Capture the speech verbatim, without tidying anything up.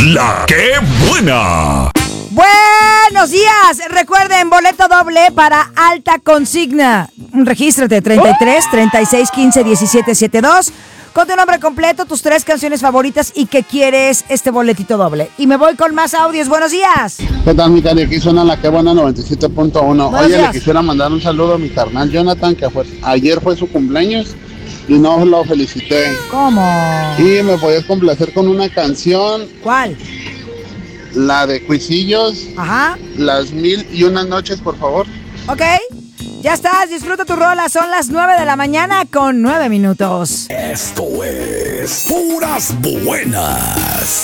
La que buena. Buenos días. Recuerden, boleto doble para Alta Consigna. Regístrate treinta y tres, treinta y seis, quince, diecisiete, setenta y dos. Con tu nombre completo, tus tres canciones favoritas y que quieres este boletito doble. Y me voy con más audios. Buenos días. ¿Qué tal, mi cari? Aquí suena La que buena noventa y siete punto uno. Buenos Oye, días. le quisiera mandar un saludo a mi carnal Jonathan, que fue, ayer fue su cumpleaños y no lo felicité. ¿Cómo? Y me podías complacer con una canción, ¿Cuál? la de Cuisillos, Ajá. Las Mil y Unas Noches, por favor. Ok. Ya estás. Disfruta tu rola. Son las nueve de la mañana con nueve minutos. Esto es Puras Buenas.